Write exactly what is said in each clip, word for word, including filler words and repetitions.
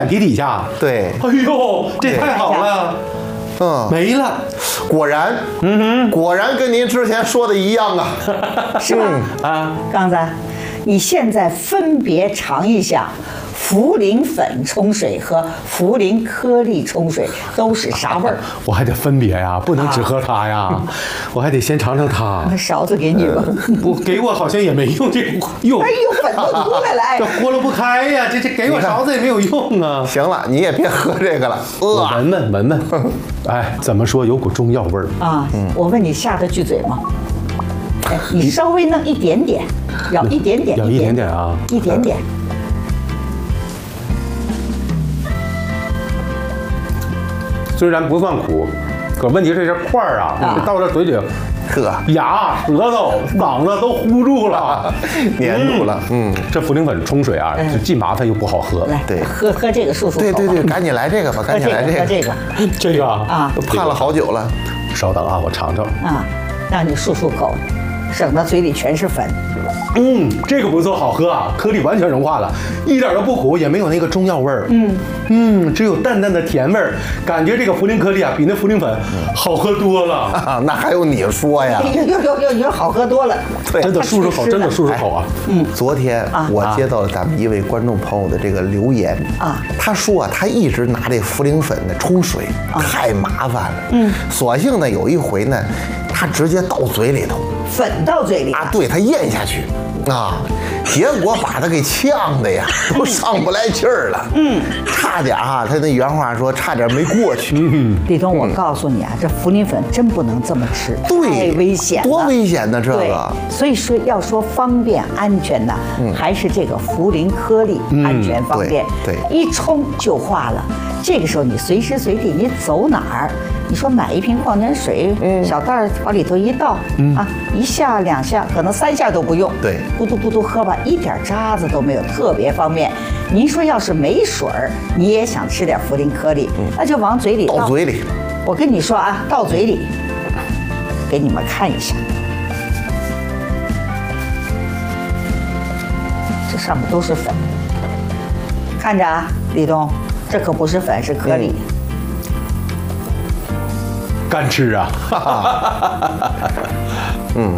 皮底下。 对， 哎呦，这太好了。嗯，没了。 果然，嗯哼，果然跟您之前说的一样啊。 是吧？啊，刚子，你现在分别尝一下。茯苓粉冲水和茯苓颗粒冲水都是啥味儿？ 我还得分别呀，不能只喝它呀，啊、我还得先尝尝它。 那勺子给你吧。 不给我好像也没用，这个用。 哎呦，粉都出来了，哎， 这豁了不开呀，这这给我勺子也没有用啊。 行了，你也别喝这个了， 我闻闻闻闻。哎，怎么说有股中药味儿啊？嗯，我问你下得去嘴吗？哎，你稍微弄一点点，咬一点点， 咬一点点啊， 一点点。 虽然不算苦，可问题是这块儿啊，啊到这嘴里， 呵， 牙、舌头、嗓子都糊住了， 粘住了。嗯， 这茯苓粉冲水啊，就既麻烦又不好喝。 来， 对， 喝喝这个漱漱口。 对对对，赶紧来这个吧，赶紧来这个。 喝这个， 这个啊， 都盼了好久了。 稍等啊，我尝尝。 啊，让你漱漱口，省得嘴里全是粉。 嗯，这个不错，好喝啊，颗粒完全融化了，一点都不苦，也没有那个中药味儿。嗯嗯，只有淡淡的甜味儿，感觉这个茯苓颗粒啊，比那茯苓粉好喝多了。 啊，那还用你说呀？ 有有有有，你说好喝多了。 对， 真的漱漱口，真的漱漱口啊。 嗯，昨天我接到了咱们一位观众朋友的这个留言啊，他说啊，他一直拿这茯苓粉呢冲水，太麻烦了。嗯，索性呢有一回呢，他直接倒嘴里头。 粉到嘴里啊，对，他咽下去，啊，结果把他给呛的呀，都上不来气儿了，嗯，差点啊，他那原话说，差点没过去。嗯， 李东，我告诉你啊，这茯苓粉真不能这么吃， 对， 太危险了， 多危险呢这个。 所以说要说方便安全呢，还是这个茯苓颗粒安全方便， 对， 一冲就化了。这个时候你随时随地你走哪儿，你说买一瓶矿泉水，嗯，小袋儿往里头一倒，嗯啊，一下两下，可能三下都不用， 对， 咕嘟咕嘟喝吧，一点渣子都没有，特别方便。您说要是没水儿，你也想吃点茯苓颗粒，嗯、那就往嘴里倒， 倒嘴里。 我跟你说啊，倒嘴里，给你们看一下，这上面都是粉，看着啊，李东。这可不是粉，是颗粒。 干吃啊！ 嗯，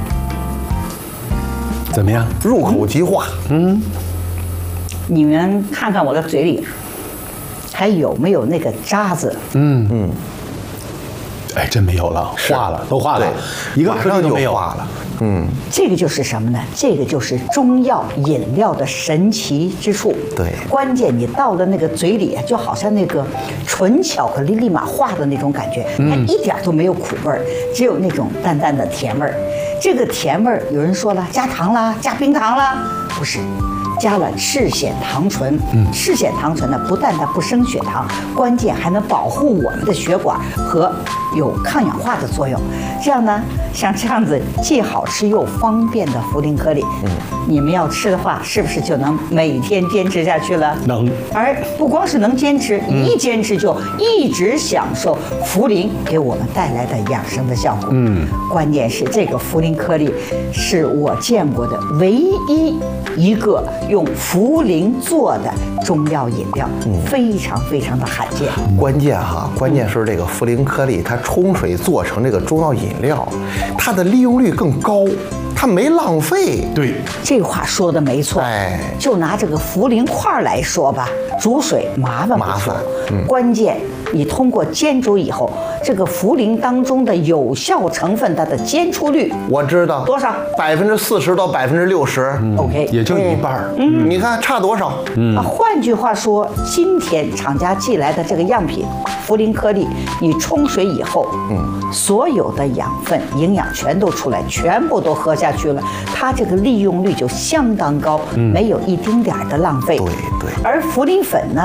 怎么样？ 入口即化。 嗯， 你们看看我的嘴里，还有没有那个渣子？ 嗯嗯。哎，真没有了，化了，都化了，一个颗粒都没有化了。嗯， 这个就是什么呢？这个就是中药饮料的神奇之处。 对， 关键你到了那个嘴里，就好像那个纯巧克力立马化的那种感觉，它一点都没有苦味儿，只有那种淡淡的甜味儿。这个甜味儿，有人说了，加糖啦，加冰糖啦，不是。加了赤藓糖醇，嗯，赤藓糖醇呢，不但它不生血糖，关键还能保护我们的血管和有抗氧化的作用。这样呢，像这样子既好吃又方便的茯苓颗粒，嗯，你们要吃的话，是不是就能每天坚持下去了？ 能。 而不光是能坚持，你一坚持就一直享受茯苓给我们带来的养生的效果。嗯，关键是这个茯苓颗粒是我见过的唯一一个用茯苓做的中药饮料，非常非常的罕见。 关键哈，关键是这个茯苓颗粒，它冲水做成这个中药饮料，它的利用率更高，它没浪费。 对， 这话说的没错。 哎， 就拿这个茯苓块来说吧，煮水麻烦麻烦， 嗯，关键你通过煎煮以后，这个茯苓当中的有效成分，它的煎出率我知道多少？ 百分之四十到百分之六十。 OK， 也就一半儿。 嗯，你看差多少？ 嗯，啊，换句话说，今天厂家寄来的这个样品茯苓颗粒，你冲水以后，嗯，所有的养分、营养全都出来，全部都喝下去了，它这个利用率就相当高，嗯、没有一丁点儿的浪费。 对对。 而茯苓粉呢，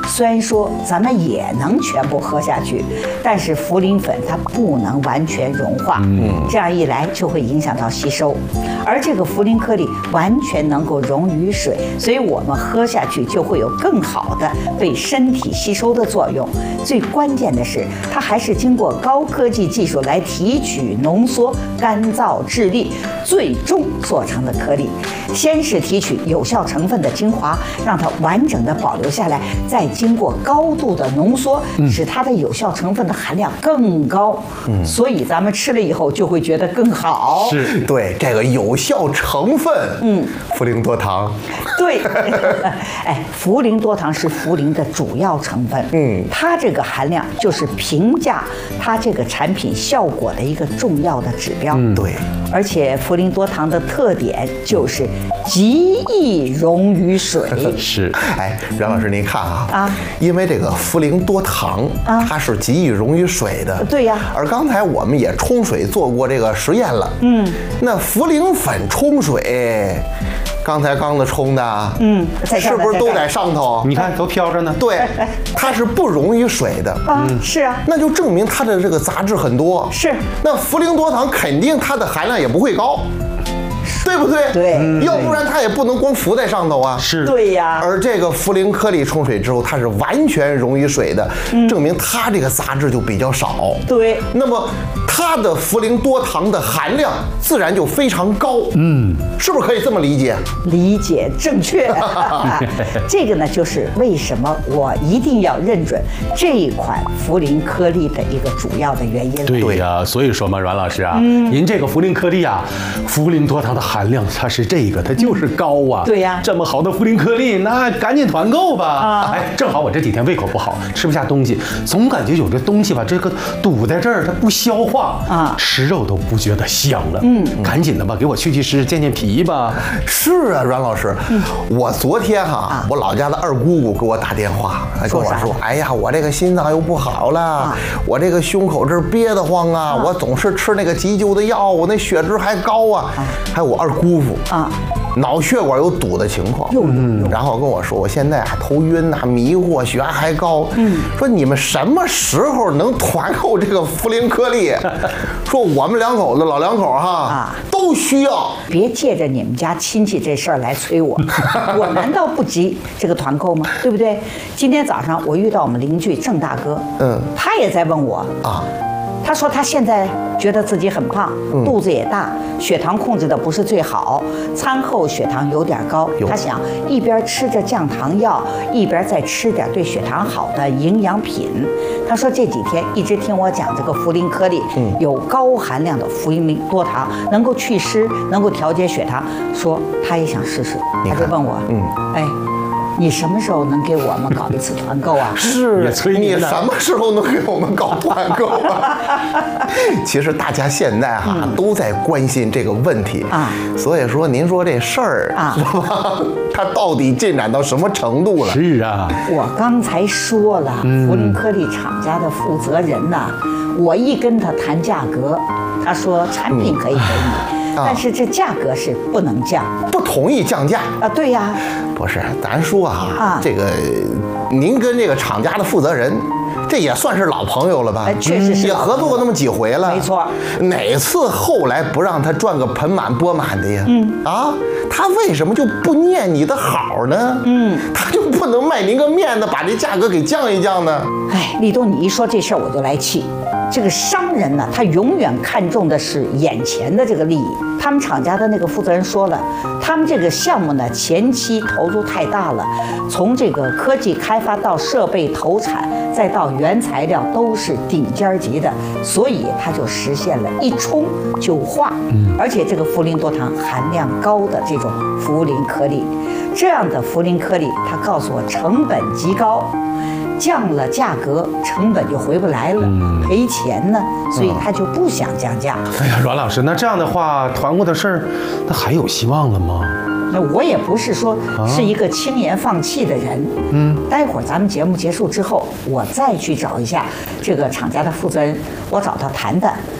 虽然说咱们也能全部喝下去，但是茯苓粉它不能完全融化，嗯，这样一来就会影响到吸收。而这个茯苓颗粒完全能够溶于水，所以我们喝下去就会有更好的被身体吸收的作用。最关键的是，它还是经过高科技技术来提取、浓缩、干燥、制粒，最终做成的颗粒。先是提取有效成分的精华，让它完整的保留下来，再经过高度的浓缩，使它的有效成分的含量更高。嗯，所以咱们吃了以后就会觉得更好。 是，对这个有效成分，嗯，茯苓多糖。 对，哎，茯苓多糖是茯苓的主要成分，嗯，它这个含量就是评价它这个产品效果的一个重要的指标。 嗯，对。 而且茯苓多糖的特点就是极易溶于水。 是， 哎，阮老师您看啊， 啊， 因为这个茯苓多糖， 啊， 它是极易溶于水的。 对呀。 而刚才我们也冲水做过这个实验了，嗯，那茯苓粉冲水。刚才刚子冲的， 嗯， 是不是都在上头？ 你看都飘着呢。 对，它是不溶于水的。 啊，是啊， 那就证明它的这个杂质很多。 是， 那茯苓多糖肯定它的含量也不会高。对不对？ 对， 要不然它也不能光浮在上头啊。 是， 对呀。 而这个茯苓颗粒冲水之后，它是完全溶于水的，嗯、证明它这个杂质就比较少。 对。 那么它的茯苓多糖的含量自然就非常高。嗯，是不是可以这么理解？ 理解正确。这个呢，就是为什么我一定要认准这一款茯苓颗粒的一个主要的原因。 对呀，所以说嘛，阮老师啊，嗯、您这个茯苓颗粒啊，茯苓多糖的含量它是这个，它就是高啊。 对呀， 这么好的茯苓颗粒，那赶紧团购吧。啊，哎，正好我这几天胃口不好，吃不下东西，总感觉有这东西吧，这个堵在这儿，它不消化啊，吃肉都不觉得香了。嗯，赶紧的吧，给我去去湿，健健脾吧。 是啊，阮老师，嗯、我昨天哈、啊，我老家的二姑姑给我打电话，跟我说，哎呀，我这个心脏又不好了，啊、我这个胸口这儿憋得慌啊，啊我总是吃那个急救的药，我那血脂还高啊，啊还有我二姑父啊。脑血管有堵的情况，嗯，然后跟我说，我现在啊头晕呐、啊，迷惑，血压还高，嗯，说你们什么时候能团购这个茯苓颗粒？说我们两口子老两口哈啊都需要。 别借着你们家亲戚这事儿来催我，我难道不急这个团购吗？对不对？今天早上我遇到我们邻居郑大哥，嗯，他也在问我啊。他说他现在觉得自己很胖，嗯、肚子也大，血糖控制的不是最好，餐后血糖有点高。他想一边吃着降糖药，一边再吃点对血糖好的营养品。他说这几天一直听我讲这个茯苓颗粒，嗯、有高含量的茯苓多糖，能够祛湿，能够调节血糖。说他也想试试，他就问我，嗯，哎。你什么时候能给我们搞一次团购啊？ 是，你什么时候能给我们搞团购啊？其实大家现在哈、啊嗯、都在关心这个问题啊，所以说您说这事儿啊，是吧？它到底进展到什么程度了？ 是啊， 我刚才说了，茯苓颗粒厂家的负责人呐，我一跟他谈价格，他说产品可以给你。嗯但是这价格是不能降， 不同意降价啊？对呀， 不是，咱说啊，啊这个您跟这个厂家的负责人，这也算是老朋友了吧？ 哎，确实是也合作过那么几回了， 没错。 哪次后来不让他赚个盆满钵满的呀？嗯啊，他为什么就不念你的好呢？嗯，他就不能卖您个面子，把这价格给降一降呢？ 哎，立冬，你一说这事儿我就来气。这个商人呢，他永远看重的是眼前的这个利益。他们厂家的那个负责人说了，他们这个项目呢，前期投入太大了，从这个科技开发到设备投产，再到原材料都是顶尖级的，所以它就实现了一冲就化。而且这个茯苓多糖含量高的这种茯苓颗粒，这样的茯苓颗粒，他告诉我成本极高。降了价格，成本就回不来了，嗯、赔钱呢，所以他就不想降价。 哎呀，阮老师，那这样的话，团购的事儿，那还有希望了吗？ 那我也不是说是一个轻言放弃的人，嗯，待会儿咱们节目结束之后，我再去找一下这个厂家的负责人，我找他谈谈，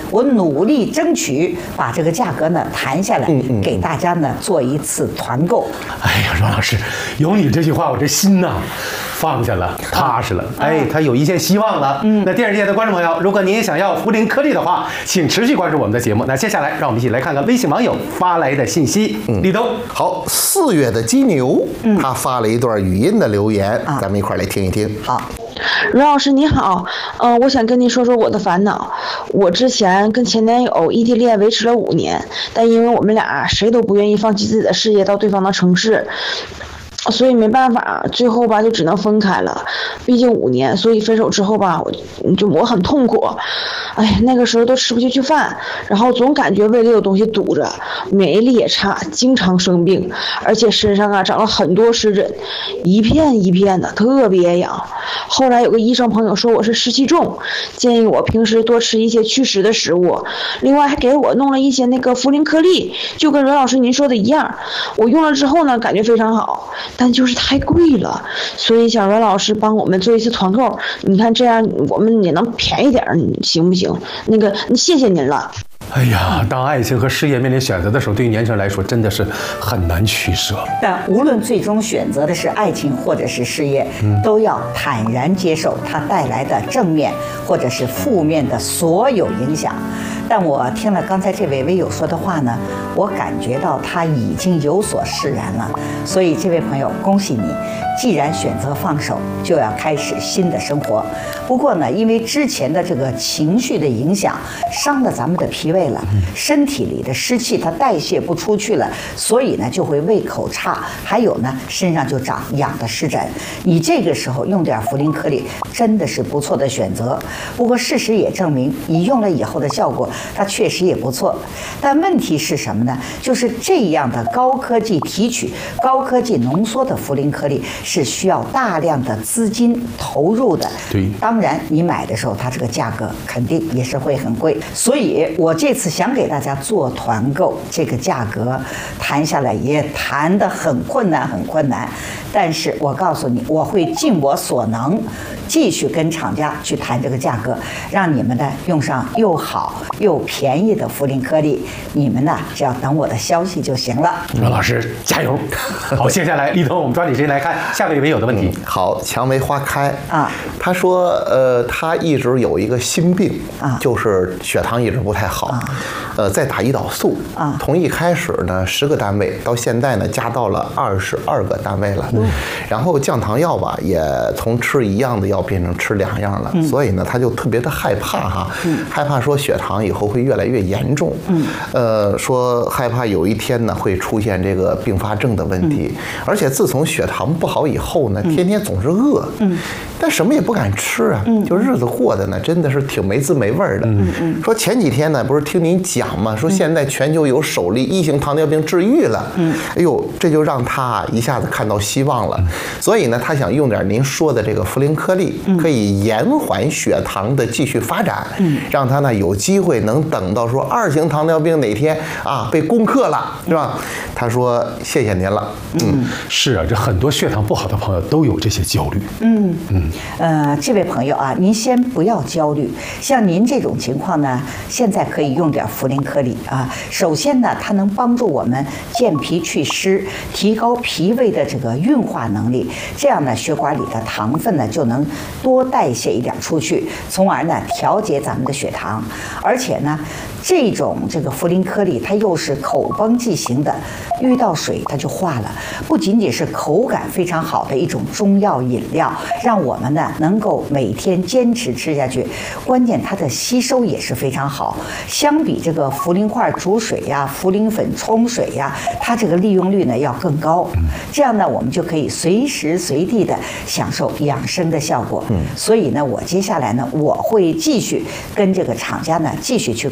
我努力争取把这个价格呢谈下来，嗯嗯给大家呢做一次团购。 哎呀，阮老师，有你这句话，我这心呐放下了，踏实了。啊、哎，他有一线希望了。嗯，那电视界的观众朋友，如果您也想要茯苓颗粒的话，请持续关注我们的节目。那接下来，让我们一起来看看微信网友发来的信息。嗯，李东， 好，四月的金牛，嗯、他发了一段语音的留言，啊、咱们一块来听一听。 好。 阮老师你好，嗯、呃，我想跟您说说我的烦恼。我之前跟前男友异地恋维持了五年，但因为我们俩谁都不愿意放弃自己的事业到对方的城市，所以没办法，最后吧就只能分开了。毕竟五年，所以分手之后吧，我就我很痛苦。哎呀，那个时候都吃不进去饭，然后总感觉胃里有东西堵着，免疫力也差，经常生病，而且身上啊长了很多湿疹，一片一片的，特别痒。后来有个医生朋友说我是湿气重，建议我平时多吃一些祛湿的食物，另外还给我弄了一些那个茯苓颗粒，就跟阮老师您说的一样。我用了之后呢，感觉非常好，但就是太贵了，所以想阮老师帮我们做一次团购，你看这样我们也能便宜点，行不行？那个，谢谢您了。 哎呀，当爱情和事业面临选择的时候，对于年轻人来说真的是很难取舍。 但无论最终选择的是爱情或者是事业，嗯、都要坦然接受它带来的正面或者是负面的所有影响。但我听了刚才这位微友说的话呢，我感觉到他已经有所释然了。所以这位朋友，恭喜你，既然选择放手，就要开始新的生活。不过呢，因为之前的这个情绪的影响，伤了咱们的脾胃了，身体里的湿气它代谢不出去了，所以呢就会胃口差，还有呢身上就长痒的湿疹。你这个时候用点茯苓颗粒，真的是不错的选择。不过事实也证明，你用了以后的效果，它确实也不错。但问题是什么呢？就是这样的高科技提取、高科技浓缩的茯苓颗粒是需要大量的资金投入的。 对， 当然你买的时候，它这个价格肯定也是会很贵。所以我这次想给大家做团购，这个价格谈下来也谈得很困难，很困难。但是我告诉你，我会尽我所能，继续跟厂家去谈这个价格，让你们呢用上又好又便宜的茯苓颗粒。你们呢只要等我的消息就行了。 阮老师加油！好，接下来立冬，我们抓紧时间来看下位微友的问题。 嗯、好，蔷薇花开啊， 他说，呃，他一直有一个心病啊，就是血糖一直不太好，啊、呃，在打胰岛素啊，从一开始呢十个单位，到现在呢加到了二十二个单位了。嗯、然后降糖药吧，也从吃一样的药变成吃两样了，嗯、所以呢，他就特别的害怕哈，嗯、害怕说血糖以后会越来越严重，嗯，呃，说害怕有一天呢会出现这个并发症的问题，嗯、而且自从血糖不好以后呢，天天总是饿，嗯，但什么也不敢吃啊，嗯、就日子过得呢真的是挺没滋没味的。嗯嗯，说前几天呢不是听您讲嘛，说现在全球有首例一型糖尿病治愈了，嗯，哎呦，这就让他一下子看到希望了，所以呢，他想用点您说的这个茯苓颗粒，可以延缓血糖的继续发展，嗯，让他呢有机会能等到说二型糖尿病哪天啊被攻克了，是吧？他说谢谢您了。 嗯，是啊，这很多血糖不好的朋友都有这些焦虑。 嗯嗯，呃，这位朋友啊，您先不要焦虑。像您这种情况呢，现在可以用点茯苓颗粒啊。首先呢，它能帮助我们健脾祛湿，提高脾胃的这个运化能力，这样呢，血管里的糖分呢就能多代谢一点出去，从而呢调节咱们的血糖。而且呢，这种这个茯苓颗粒它又是口崩剂型的，遇到水它就化了，不仅仅是口感非常好的一种中药饮料，让我们呢能够每天坚持吃下去。关键它的吸收也是非常好，相比这个茯苓块煮水呀、茯苓粉冲水呀，它这个利用率呢要更高。这样呢，我们就可以随时随地的享受养生的效果。所以呢，我接下来呢，我会继续跟这个厂家呢继续去跟他们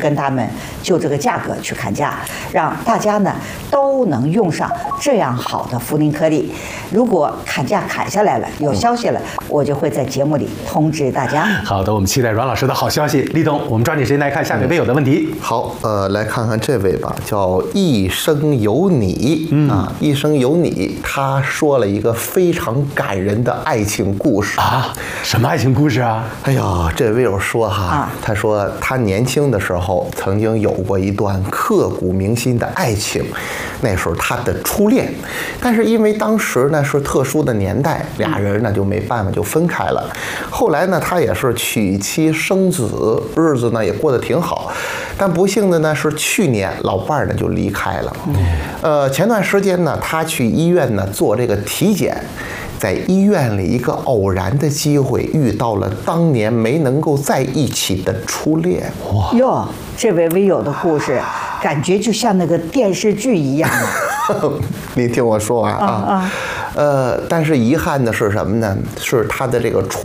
们就这个价格去砍价，让大家呢都能用上这样好的茯苓颗粒。如果砍价砍下来了，有消息了，我就会在节目里通知大家。 好的，我们期待阮老师的好消息。立冬，我们抓紧时间来看下面微友的问题。 好，呃，来看看这位吧，叫一生有你、嗯、啊，一生有你，他说了一个非常感人的爱情故事啊。什么爱情故事啊？ 哎呀，这位友说哈，啊、他说他年轻的时候曾经有过一段刻骨铭心的爱情，那时候他的初恋，但是因为当时呢是特殊的年代，俩人呢就没办法就分开了。后来呢，他也是娶妻生子，日子呢也过得挺好，但不幸的呢是去年老伴儿呢就离开了。呃，前段时间呢，他去医院呢做这个体检。在医院里一个偶然的机会遇到了当年没能够在一起的初恋。 哇哟，这位微友的故事感觉就像那个电视剧一样啊。 你听我说完啊，啊啊呃，但是遗憾的是什么呢？是他的这个初